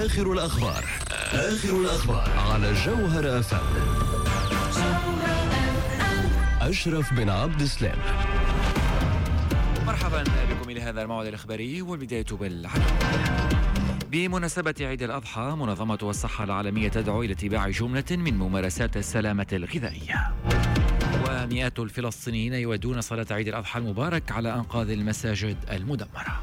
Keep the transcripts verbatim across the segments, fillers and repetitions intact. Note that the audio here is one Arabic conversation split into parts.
آخر الأخبار آخر الأخبار على جوهر أف أم. أشرف بن عبد السلام. مرحبا بكم إلى هذا الموعد الإخباري، والبداية بالعناوين. بمناسبة عيد الأضحى، منظمة الصحة العالمية تدعو إلى اتباع جملة من ممارسات السلامة الغذائية. ومئات الفلسطينيين يودون صلاة عيد الأضحى المبارك على أنقاض المساجد المدمرة.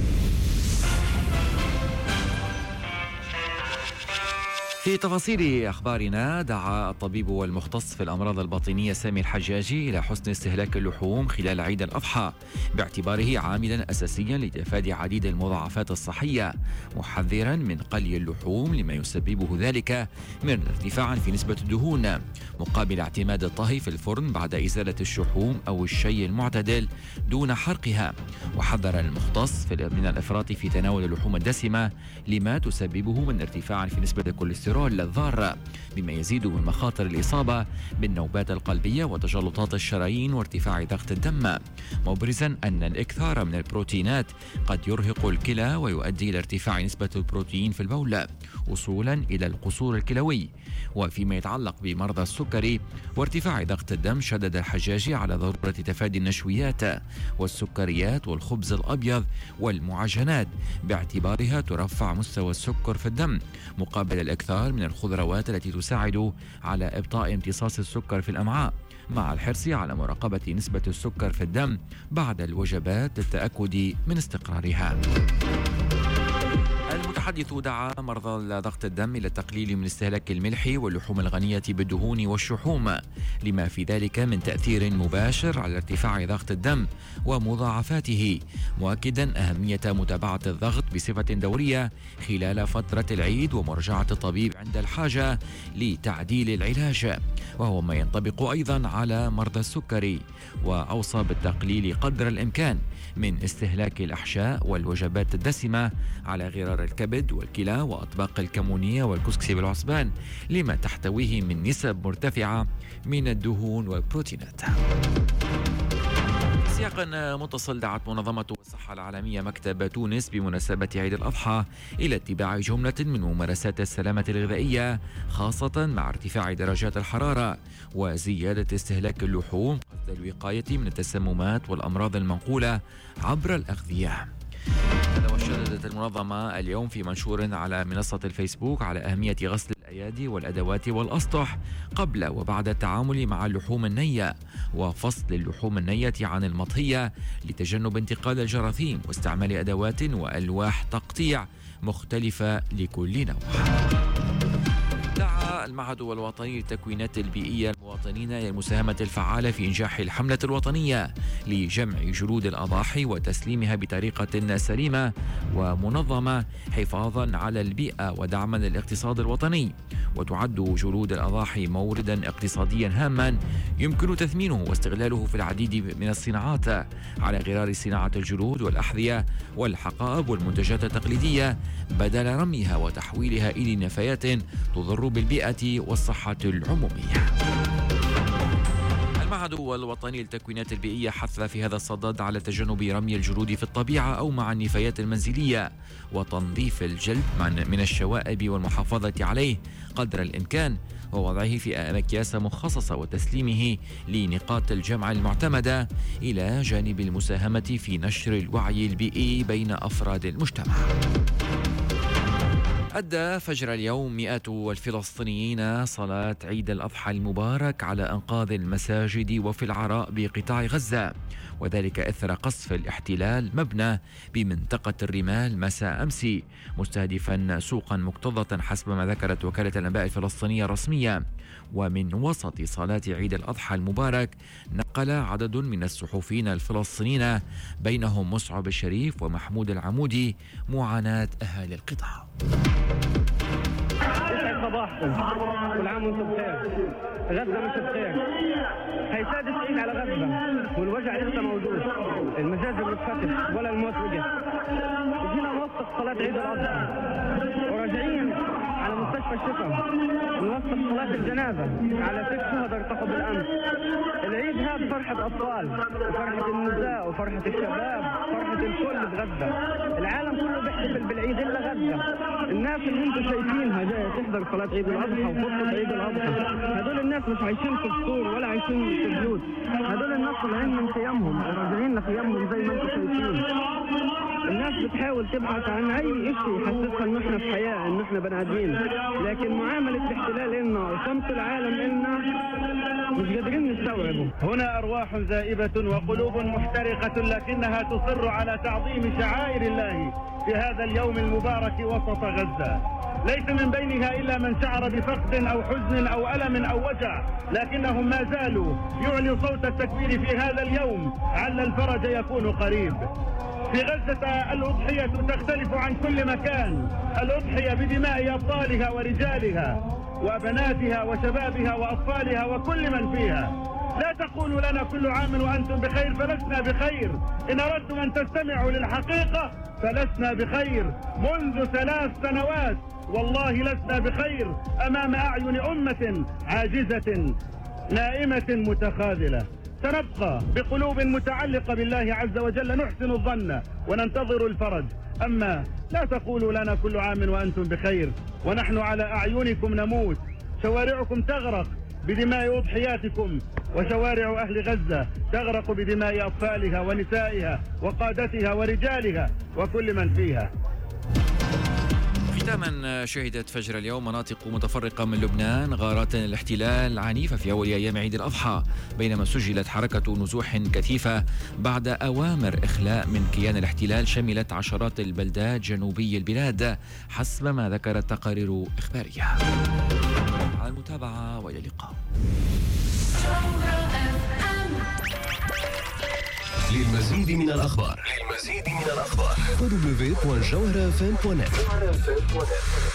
في تفاصيل أخبارنا، دعا الطبيب والمختص في الأمراض الباطنية سامي الحجاجي إلى حسن استهلاك اللحوم خلال عيد الأضحى باعتباره عاملا أساسيا لتفادي عديد المضاعفات الصحية، محذرا من قلي اللحوم لما يسببه ذلك من ارتفاع في نسبة الدهون، مقابل اعتماد الطهي في الفرن بعد إزالة الشحوم أو الشي المعتدل دون حرقها. وحذر المختص من الإفراط في تناول اللحوم الدسمة لما تسببه من ارتفاع في نسبة الكوليسترول الضارة، بما يزيد من مخاطر الإصابة بالنوبات القلبية وتجلطات الشرايين وارتفاع ضغط الدم، مبرزا أن الإكثار من البروتينات قد يرهق الكلى ويؤدي إلى ارتفاع نسبة البروتين في البول وصولا إلى القصور الكلوي. وفيما يتعلق بمرضى السكري وارتفاع ضغط الدم، شدد الحجاجي على ضرورة تفادي النشويات والسكريات والخبز الأبيض والمعجنات باعتبارها ترفع مستوى السكر في الدم، مقابل الإكثار من الخضروات التي تساعد على إبطاء امتصاص السكر في الأمعاء، مع الحرص على مراقبة نسبة السكر في الدم بعد الوجبات للتأكد من استقرارها. المتحدث دعا مرضى ضغط الدم إلى التقليل من استهلاك الملح واللحوم الغنية بالدهون والشحوم، لما في ذلك من تأثير مباشر على ارتفاع ضغط الدم ومضاعفاته، مؤكدا أهمية متابعة الضغط بصفة دورية خلال فترة العيد ومراجعة الطبيب عند الحاجة لتعديل العلاج، وهو ما ينطبق أيضا على مرضى السكري. وأوصى بالتقليل قدر الإمكان من استهلاك الأحشاء والوجبات الدسمة على غرار الكبد والكلى وأطباق الكمونية والكسكس بالعصبان، لما تحتويه من نسب مرتفعة من الدهون والبروتينات. سياق متصل، دعت منظمة الصحة العالمية مكتب تونس بمناسبة عيد الأضحى إلى اتباع جملة من ممارسات السلامة الغذائية، خاصة مع ارتفاع درجات الحرارة وزيادة استهلاك اللحوم قصد الوقاية من التسممات والأمراض المنقولة عبر الأغذية. وشددت المنظمة اليوم في منشور على منصة الفيسبوك على أهمية غسل الأيادي والأدوات والأسطح قبل وبعد التعامل مع اللحوم النية، وفصل اللحوم النية عن المطهية لتجنب انتقال الجراثيم، واستعمال أدوات وألواح تقطيع مختلفة لكل نوع. دعا المعهد الوطني للتكوينات البيئية المواطنين إلى المساهمة الفعالة في إنجاح الحملة الوطنية لجمع جلود الأضاحي وتسليمها بطريقة سليمة ومنظمة حفاظا على البيئة ودعما للاقتصاد الوطني. وتعد جلود الأضاحي موردا اقتصاديا هاما يمكن تثمينه واستغلاله في العديد من الصناعات، على غرار صناعة الجلود والأحذية والحقائب والمنتجات التقليدية، بدل رميها وتحويلها إلى نفايات تضر بالبيئة والصحة العمومية. المعهد الوطني للتكوينات البيئية حث في هذا الصدد على تجنب رمي الجلود في الطبيعة أو مع النفايات المنزلية، وتنظيف الجلد من الشوائب والمحافظة عليه قدر الإمكان، ووضعه في أكياس مخصصة وتسليمه لنقاط الجمع المعتمدة، إلى جانب المساهمة في نشر الوعي البيئي بين أفراد المجتمع. أدى فجر اليوم مئات الفلسطينيين صلاة عيد الأضحى المبارك على أنقاض المساجد وفي العراء بقطاع غزة، وذلك إثر قصف الاحتلال مبنى بمنطقة الرمال مساء أمس، مستهدفا سوقا مكتظة حسب ما ذكرت وكالة الأنباء الفلسطينية الرسمية. ومن وسط صلاة عيد الأضحى المبارك نقل عدد من الصحفيين الفلسطينيين بينهم مصعب الشريف ومحمود العمودي معاناة أهالي القطاع. صباحكم، كل عام وانتم بخير. غزة مش بخير، هي سادس عيد على غزة والوجع لسه موجود، المساجد بتفتح ولا الموت وقف. جينا نوثق صلاة عيد الأضحى وراجعين على مستشفى الشفا نوثق صلاة الجنازة على ست شهداء ارتقوا بالأمس. العيد هذا فرحة أطفال وفرحة النساء وفرحة الشباب، فرحة الكل بغزة. العالم كله بيحتفل بالعيد إلا غزة. غزة. الناس اللي انتم شايفينها جاية تحضر صلاة عيد الأضحى وخطبة عيد الأضحى، هدول الناس مش عايشين في السور ولا عايشين في البيوت، هدول الناس طالعين من خيامهم وراجعين لخيامهم زي ما انتم شايفين. الناس بتحاول تبحث عن أي شيء يحسسها إن إحنا في حياة، إن إحنا بني آدمين، لكن معاملة الاحتلال إلنا وصمت العالم إلنا مش قادرين نستوعبه. هنا أرواح زائبة وقلوب محترقة، لكنها تصر على تعظيم شعائر الله في هذا اليوم المبارك وسط غزة. ليس من بينها إلا من شعر بفقد أو حزن أو ألم أو وجع، لكنهم ما زالوا يعلوا صوت التكبير في هذا اليوم عل الفرج يكون قريب. في غزة الأضحية تختلف عن كل مكان، الأضحية بدماء أبطالها ورجالها وبناتها وشبابها وأطفالها وكل من فيها. لا تقولوا لنا كل عام وأنتم بخير، فلسنا بخير. إن أردتم أن تستمعوا للحقيقة فلسنا بخير منذ ثلاث سنوات، والله لسنا بخير أمام أعين أمة عاجزة نائمة متخاذلة. سنبقى بقلوب متعلقة بالله عز وجل، نحسن الظن وننتظر الفرج. أما لا تقولوا لنا كل عام وأنتم بخير ونحن على أعينكم نموت، شوارعكم تغرق بدماء أضحياتكم، وشوارع أهل غزة تغرق بدماء أطفالها ونسائها وقادتها ورجالها وكل من فيها. ختاما، شهدت فجر اليوم مناطق متفرقة من لبنان غارات الاحتلال عنيفة في أول أيام عيد الأضحى، بينما سجلت حركة نزوح كثيفة بعد أوامر إخلاء من كيان الاحتلال شملت عشرات البلدات جنوبي البلاد حسب ما ذكرت تقارير إخبارية. على المتابعة وإلى اللقاء. للمزيد من الأخبار للمزيد من الأخبار دبليو دبليو دوت جوهرة إف إم دوت نت.